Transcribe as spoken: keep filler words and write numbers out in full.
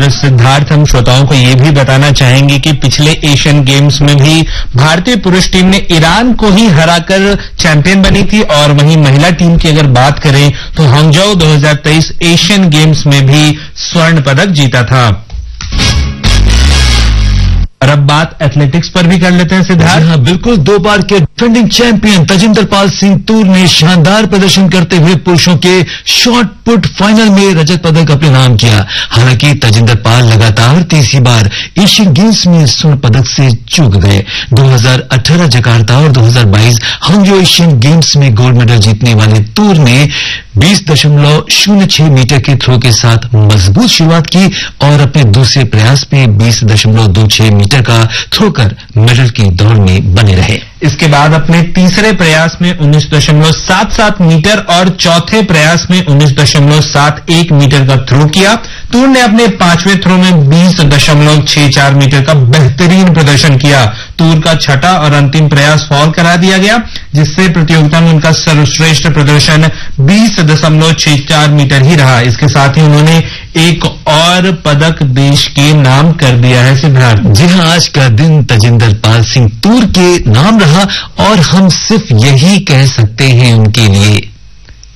और सिद्धार्थ, हम श्रोताओं को ये भी बताना चाहेंगे कि पिछले एशियन गेम्स में भी भारतीय पुरुष टीम ने ईरान को ही हराकर चैंपियन बनी थी और वहीं महिला टीम की अगर बात करें तो हांगझाऊ दो हज़ार तेईस एशियन गेम्स में भी स्वर्ण पदक जीता था। और अब बात एथलेटिक्स पर भी कर लेते हैं सिद्धार्थ। हाँ बिल्कुल, दो बार के डिफेंडिंग चैंपियन तजिंदर पाल सिंह तूर ने शानदार प्रदर्शन करते हुए पुरुषों के शॉट पुट फाइनल में रजत पदक अपने नाम किया। हालांकि तजिंदर पाल लगातार तीसरी बार एशियन गेम्स में स्वर्ण पदक से चूक गए। दो हज़ार अठारह जकार्ता और दो हज़ार बाईस हांगझाऊ एशियन गेम्स में गोल्ड मेडल जीतने वाले तूर ने बीस दशमलव शून्य छह मीटर के थ्रो के साथ मजबूत शुरुआत की और अपने दूसरे प्रयास में बीस दशमलव दो छह मीटर का थ्रो कर मेडल की दौड़ में बने रहे। इसके बाद अपने तीसरे प्रयास में उन्नीस दशमलव सात सात मीटर और चौथे प्रयास में उन्नीस दशमलव सात एक मीटर का थ्रो किया। तूर ने अपने पांचवें थ्रो में बीस दशमलव छह चार मीटर का बेहतरीन प्रदर्शन किया। तूर का छठा और अंतिम प्रयास फॉल करा दिया गया, जिससे प्रतियोगिता में उनका सर्वश्रेष्ठ प्रदर्शन बीस दशमलव छह चार मीटर ही रहा। इसके साथ ही उन्होंने एक और पदक देश के नाम कर दिया है सिद्धार्थ। जी हाँ, आज का दिन तजिंदर पाल सिंह तूर के नाम रहा और हम सिर्फ यही कह सकते हैं उनके लिए।